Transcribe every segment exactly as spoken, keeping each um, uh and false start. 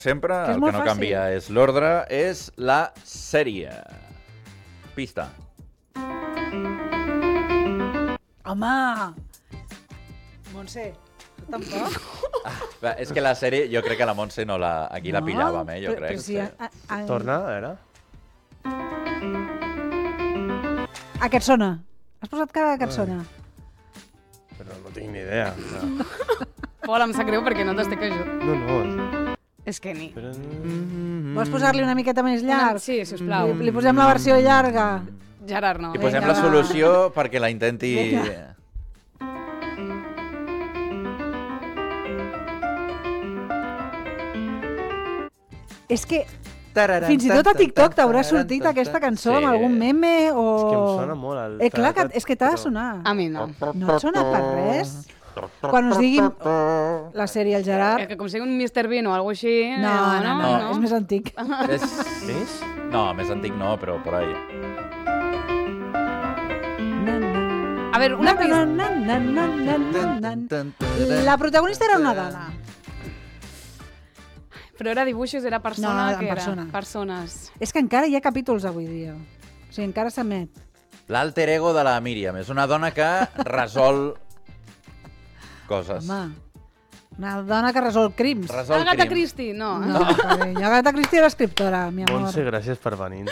Sempre, el que no canvia és l'ordre, és la sèrie. Pista. Home! Montse, tu tampoc? Ah, és que la sèrie, jo crec que la Montse no la, aquí no, la pillàvem, eh, jo però, crec. Però si a, a, a... Torna, a veure. Aquest sona. Has posat cara que et sona. Però no tinc ni idea. No. Pol, em sap greu perquè no t'estic ajudant. No, no. És que ni. Però... Vols posar-li una miqueta més llarg? Sí, sisplau. Li, li posem la versió llarga. Gerard, no. I posem la solució perquè la intenti... Vinga. És que fins i tot a TikTok t'haurà sortit aquesta cançó amb algun meme o... És que em sona molt el... Eh, clar, que, és que t'ha de sonar. A mi no. No et sona per res? Quan us diguin la sèrie El Gerard... Que com sigui un mister Bean o alguna cosa així... No, no, no, no, no. És més antic. És... És? No, més antic no, però por ahí. A veure, una pista... La protagonista era una dona. Però era dibuixos, era persona, no, que persona. era? Persones. És que encara hi ha capítols avui dia. O sigui, encara s'emet. L'alter ego de la Míriam. És una dona que resol coses. Home, una dona que resol crims. Resol Agatha crim. Christie, no. No, no. Agatha Christie era escriptora, mi amor. Montse, gràcies per venir.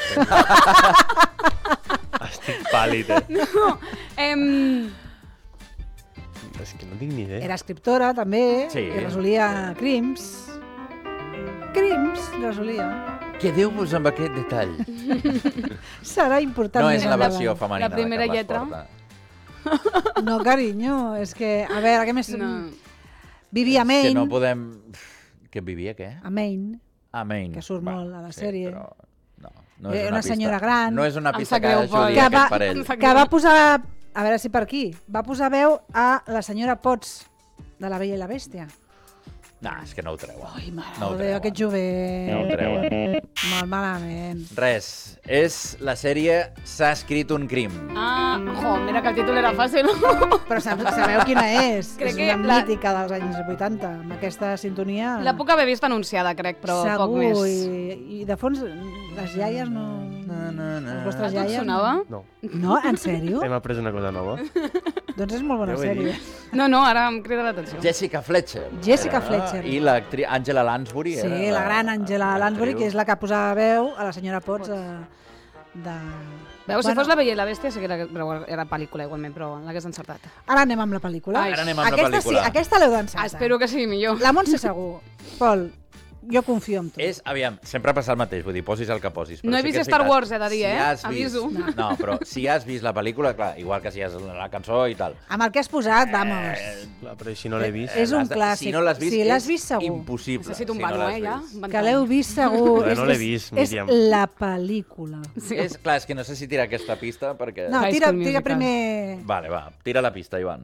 Estic pàl·lid, eh? No, em... És que no tinc ni idea. Era escriptora, també, sí. I resolia crims. Crims, resolia. Quedeu-vos amb aquest detall. Serà important. No és la versió femenina la primera de Carles lletra. Porta. No, carinyo, és que, a veure, què més... No. Vivia a Maine. És que no podem... Que vivia, què? A Maine. A Maine. Que surt Va, molt a la sí, sèrie. Però... No, no és una, una senyora pista. gran. No és una Em pista sap que greu, ajudi que aquest va, parell. Que va posar... A veure si per aquí. Va posar veu a la senyora Potts de La Bella i la Bèstia. No, és que no ho treuen. Ai, mare, no ho Déu, aquest jovent. No ho treuen. Molt malament. Res. És la sèrie S'ha escrit un crim. Ah, jo, mira que el títol era fàcil. Però sabeu quina és? Crec és que una la... mítica dels anys vuitanta, amb aquesta sintonia. La puc haver vist anunciada, crec, però Segur, poc més. I, I de fons, les iaies no... No, no, no. Les vostres A tu et iaies... sonava? No. No? En sèrio? Hem après una cosa nova. Doncs és molt bona Ja ho he sèrie. No, no, ara em crida l'atenció. Jessica Fletcher. Jessica Era, Fletcher. I l'actriu Angela Lansbury. Sí, era la gran Angela Lansbury, que és la que posava veu a la senyora Potts de... de... Veus, si fos La Bella i la Bèstia, sí que era, era pel·lícula igualment, però l'hagués encertat. Ara anem amb la pel·lícula. Ai, Ara anem amb aquesta la pel·lícula. Sí, aquesta l'heu d'encertar. Ah, espero que sigui millor. La Montse segur. Pol, jo confio en tu. És, aviam, sempre passa el mateix, vull dir, posis el que posis. No he sí vist que és Star veritat. Wars, he de dir, si eh? Has vist, Aviso. no. no, però si has vist la pel·lícula, clar, igual que si has la cançó i tal. Amb el que has posat, vamos. Eh, Clar, però si no l'he vist... És un l'has de- clàssic. Si no l'has vist, Si l'has és vist, segur. impossible. Necessito un si no bano, l'has eh, ja? vist. Que l'heu vist segur. Però És- no l'he és- vist, És Míriam. la pel·lícula. Sí. És, clar, és que no sé si tira aquesta pista perquè... No, High tira, School tira Musical. primer... Vale, va, tira la pista, Ivan.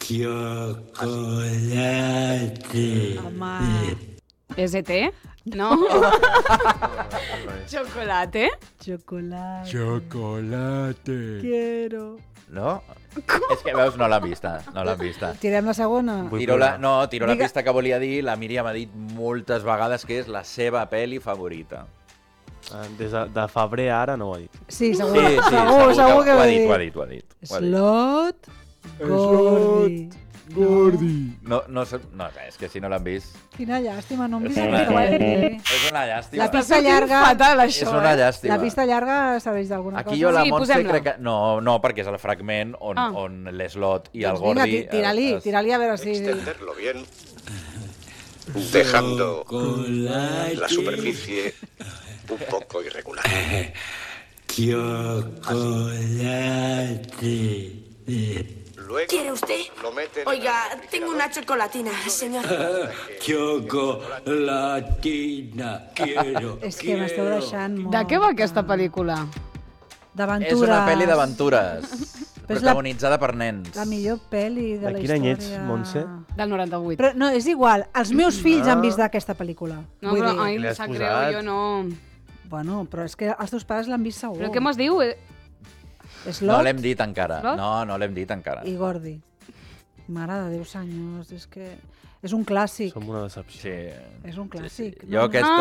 Chocolate. Home, ¿Es E T? No. Chocolate. chocolate. Chocolate. Quiero. No? És que, veus, no l'han vista, no l'han vista. Tirem la segona? Vull Tiro la, provar. no, tiro la Diga- pista que volia dir, la Míriam ha dit moltes vegades que és la seva pel·li favorita. Ah, Des de, de febrer a ara no ho ha dit. Sí, Sí, segur. sí, segur, segur que ho ho ha he dit, dit. ho ha dit, ho ha dit. ho ha dit. Slot Gordi. Gordi. No, no, sé- no, és que si no l'han vist... Quina llàstima, no hem vist És una, aquesta pel·li. és una llàstima. La pista Sortint llarga... fatal, És això, una eh? llàstima. La pista llarga serveix d'alguna Aquí cosa. jo la Sí, Montse posem-la. crec que... No, no, perquè és el fragment on, Ah. on l'Slot i el Doncs vinga, Gordi... ti- tira-li, es- es- tira-li a veure si... Extenderlo bien, dejando la superficie un poco irregular. Chocolate. Luego ¿Quiere usted? lo meten Oiga, en el tengo una chocolatina, señor. Chocolatina. Quiero. És que m'esteu deixant molt... De què va aquesta pel·lícula? D'aventures. És una pel·li d'aventures, Però és la- protagonitzada per nens. La millor pel·li de De la quin història. any ets, Montse? Del noranta-vuit. Però no, és igual. Els meus fills Ah. han vist aquesta pel·lícula. No, Vull però dir, ai, Li em has sap posat? greu, jo no... Bueno, però és que els teus pares l'han vist segur. Però què m'has diu? Eh, Slot No l'hem dit encara. Slot? No, no l'hem dit encara. i Gordi. Mare de Déu, senyors, és que... És un clàssic. Som una decepció. Sí. És un clàssic. Jo aquesta